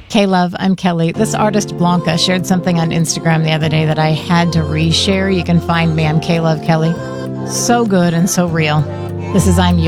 K-Love, I'm Kelly. This artist Blanca shared something on Instagram the other day that I had to reshare. You can find me. I'm K-Love Kelly. So good and so real. This is I'm Yours.